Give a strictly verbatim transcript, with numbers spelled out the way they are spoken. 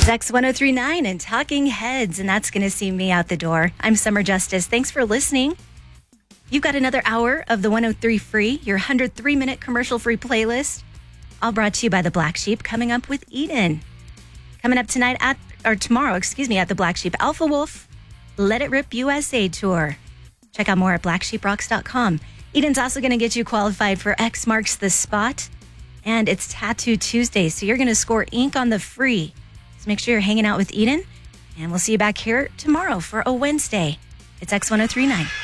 It's X one oh three point nine and Talking Heads, and that's going to see me out the door. I'm Summer Justice. Thanks for listening. You've got another hour of the one oh three Free, your one hundred three minute commercial-free playlist, all brought to you by the Black Sheep, coming up with Eden. Coming up tonight, at or tomorrow, excuse me, at the Black Sheep, Alpha Wolf, Let It Rip U S A Tour. Check out more at black sheep rocks dot com. Eden's also going to get you qualified for X Marks the Spot, and it's Tattoo Tuesday, so you're going to score ink on the free. So make sure you're hanging out with Eden, and we'll see you back here tomorrow for a Wednesday. It's X one oh three point nine.